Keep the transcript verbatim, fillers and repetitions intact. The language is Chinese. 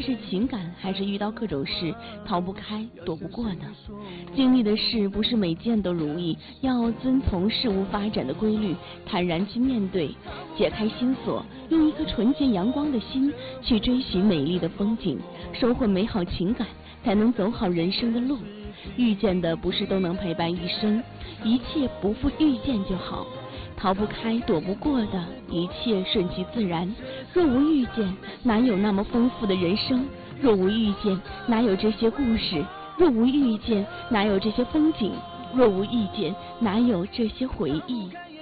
是情感还是遇到各种事，逃不开躲不过呢？经历的事不是每件都如意，要遵从事物发展的规律，坦然去面对，解开心锁，用一颗纯洁阳光的心去追寻美丽的风景，收获美好情感，才能走好人生的路。遇见的不是都能陪伴一生，一切不负遇见就好。逃不开躲不过的一切顺其自然，若无遇见，哪有那么丰富的人生？若无遇见，哪有这些故事？若无遇见，哪有这些风景？若无遇见，哪有这些回忆？